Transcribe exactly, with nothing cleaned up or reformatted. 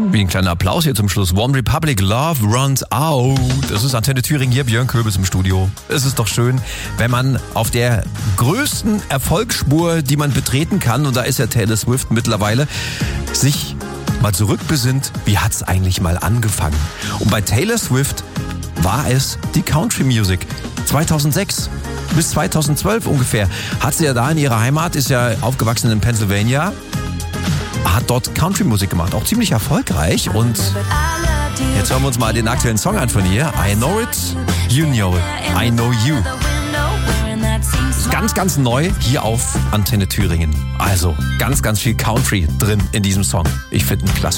Wie ein kleiner Applaus hier zum Schluss. One Republic, Love Runs Out. Das ist Antenne Thüringen hier, Björn Köbels im Studio. Es ist doch schön, wenn man auf der größten Erfolgsspur, die man betreten kann, und da ist ja Taylor Swift mittlerweile, sich mal zurückbesinnt, wie hat's eigentlich mal angefangen? Und bei Taylor Swift war es die Country Music. zweitausendsechs bis zweitausendzwölf ungefähr hat sie ja da in ihrer Heimat, ist ja aufgewachsen in Pennsylvania, hat dort Country-Musik gemacht, auch ziemlich erfolgreich. Und jetzt hören wir uns mal den aktuellen Song an von ihr. I know it, you know it, I know you. Ist ganz, ganz neu hier auf Antenne Thüringen. Also ganz, ganz viel Country drin in diesem Song. Ich finde ihn klasse.